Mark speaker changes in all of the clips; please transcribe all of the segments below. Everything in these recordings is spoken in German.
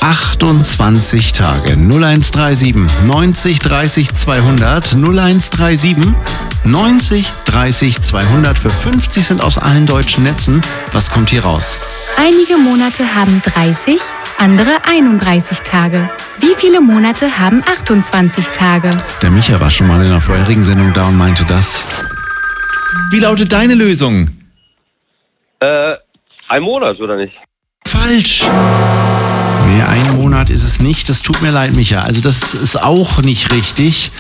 Speaker 1: 28 Tage. 0137 90 30 200. 0137 90 30 200. Für 50 Cent aus allen deutschen Netzen. Was kommt hier raus?
Speaker 2: Einige Monate haben 30, andere 31 Tage. Wie viele Monate haben 28 Tage?
Speaker 1: Der Micha war schon mal in der vorherigen Sendung da und meinte das. Wie lautet deine Lösung?
Speaker 3: Ein Monat, oder nicht?
Speaker 1: Falsch. Nee, ein Monat ist es nicht. Das tut mir leid, Micha. Also das ist auch nicht richtig.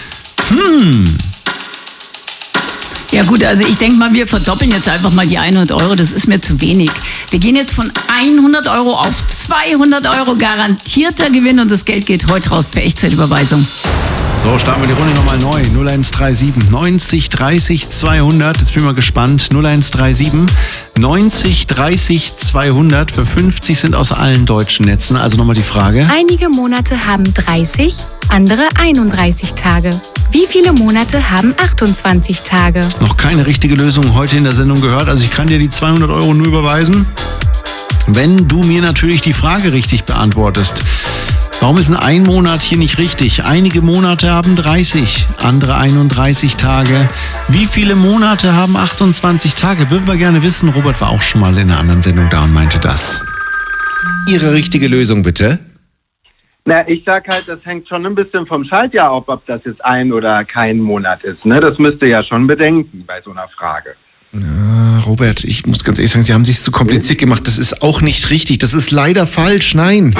Speaker 4: Ja gut, also ich denke mal, wir verdoppeln jetzt einfach mal die 100 Euro. Das ist mir zu wenig. Wir gehen jetzt von 100 Euro auf 200 Euro garantierter Gewinn und das Geld geht heute raus per Echtzeitüberweisung.
Speaker 1: So, starten wir die Runde nochmal neu. 0137 90 30 200. Jetzt bin ich mal gespannt. 0137 90 30 200. Für 50 sind aus allen deutschen Netzen. Also nochmal die Frage.
Speaker 2: Einige Monate haben 30, andere 31 Tage. Wie viele Monate haben 28 Tage?
Speaker 1: Noch keine richtige Lösung heute in der Sendung gehört. Also ich kann dir die 200 Euro nur überweisen, wenn du mir natürlich die Frage richtig beantwortest. Warum ist ein Monat hier nicht richtig? Einige Monate haben 30, andere 31 Tage. Wie viele Monate haben 28 Tage? Würden wir gerne wissen. Robert war auch schon mal in einer anderen Sendung da und meinte das. Ihre richtige Lösung bitte?
Speaker 5: Na, ich sag halt, das hängt schon ein bisschen vom Schaltjahr ab, ob das jetzt ein oder kein Monat ist. Ne? Das müsst ihr ja schon bedenken bei so einer Frage.
Speaker 1: Ja, Robert, ich muss ganz ehrlich sagen, Sie haben es sich zu kompliziert gemacht. Das ist auch nicht richtig. Das ist leider falsch. Nein.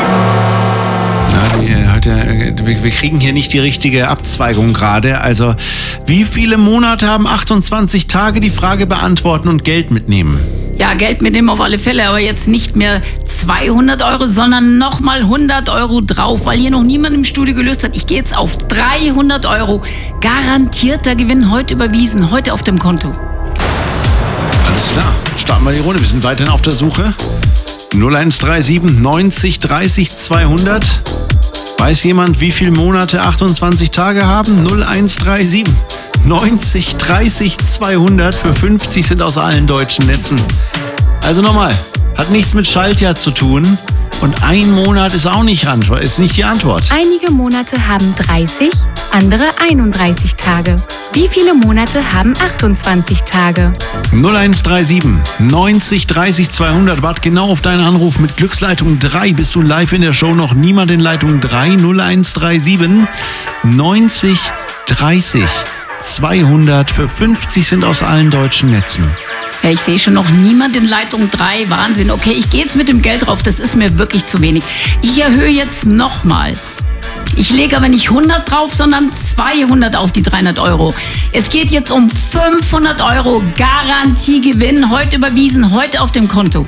Speaker 1: Wir kriegen hier nicht die richtige Abzweigung gerade. Also, wie viele Monate haben 28 Tage? Die Frage beantworten und Geld mitnehmen.
Speaker 4: Ja, Geld mitnehmen auf alle Fälle, aber jetzt nicht mehr 200 Euro, sondern nochmal 100 Euro drauf, weil hier noch niemand im Studio gelöst hat. Ich gehe jetzt auf 300 Euro. Garantierter Gewinn heute überwiesen, heute auf dem Konto.
Speaker 1: Alles klar, starten wir die Runde. Wir sind weiterhin auf der Suche. 0137 90 30 200. Weiß jemand, wie viele Monate 28 Tage haben? 0137 90 30 200. Für 50 sind aus allen deutschen Netzen. Also nochmal, hat nichts mit Schaltjahr zu tun. Und ein Monat ist auch nicht die Antwort.
Speaker 2: Einige Monate haben 30, andere 31 Tage. Wie viele Monate haben 28 Tage?
Speaker 1: 0137 90 30 200. Wart genau auf deinen Anruf mit Glücksleitung 3. Bist du live in der Show? Noch niemand in Leitung 3. 0137 90 30 200. Für 50 sind aus allen deutschen Netzen.
Speaker 4: Ja, ich sehe schon noch niemand in Leitung 3. Wahnsinn. Okay, ich gehe jetzt mit dem Geld drauf. Das ist mir wirklich zu wenig. Ich erhöhe jetzt nochmal. Ich lege aber nicht 100 drauf, sondern 200 auf die 300 Euro. Es geht jetzt um 500 Euro Garantiegewinn. Heute überwiesen, heute auf dem Konto.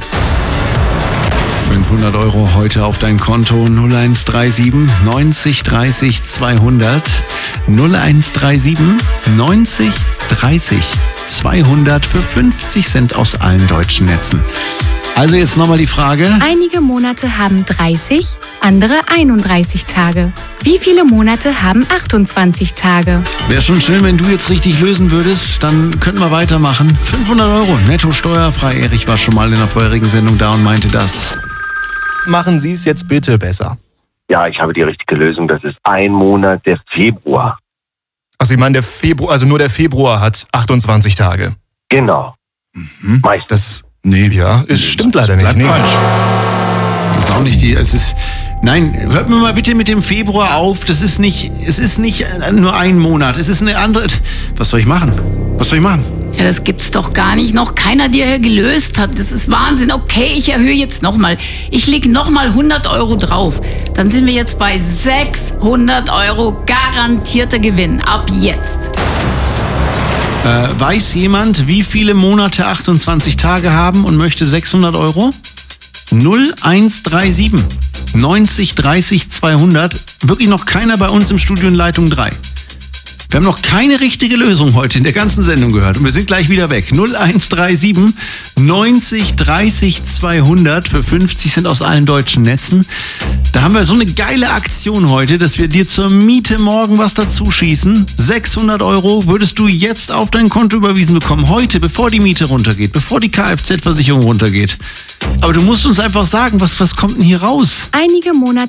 Speaker 1: 500 Euro heute auf dein Konto. 0137 90 30 200. 0137 90 30 200 für 50 Cent aus allen deutschen Netzen. Also jetzt nochmal die Frage.
Speaker 2: Einige Monate haben 30, andere 31 Tage. Wie viele Monate haben 28 Tage?
Speaker 1: Wäre schon schön, wenn du jetzt richtig lösen würdest. Dann könnten wir weitermachen. 500 Euro netto steuerfrei. Erich war schon mal in der vorherigen Sendung da und meinte das.
Speaker 6: Machen Sie es jetzt bitte besser.
Speaker 3: Ja, ich habe die richtige Lösung. Das ist ein Monat, der Februar.
Speaker 6: Also ich meine, der Februar, also nur der Februar hat 28 Tage.
Speaker 3: Genau.
Speaker 6: Das, ja, es stimmt leider nicht. Nee.
Speaker 1: Falsch. Das ist auch nicht nein, hört mir mal bitte mit dem Februar auf. Es ist nicht nur ein Monat. Es ist eine andere. Was soll ich machen?
Speaker 4: Ja, das gibt's doch gar nicht. Noch keiner, der gelöst hat. Das ist Wahnsinn. Okay, ich erhöhe jetzt nochmal. Ich lege nochmal 100 Euro drauf. Dann sind wir jetzt bei 600 Euro garantierter Gewinn. Ab jetzt.
Speaker 1: Weiß jemand, wie viele Monate 28 Tage haben und möchte 600 Euro? 0137 90 30 200. Wirklich noch keiner bei uns im Studio in Leitung 3. Wir haben noch keine richtige Lösung heute in der ganzen Sendung gehört und wir sind gleich wieder weg. 0137 90 30 200 für 50 sind aus allen deutschen Netzen. Da haben wir so eine geile Aktion heute, dass wir dir zur Miete morgen was dazu schießen. 600 Euro würdest du jetzt auf dein Konto überwiesen bekommen. Heute, bevor die Miete runtergeht, bevor die Kfz-Versicherung runtergeht. Aber du musst uns einfach sagen, was kommt denn hier raus?
Speaker 2: Einige Monate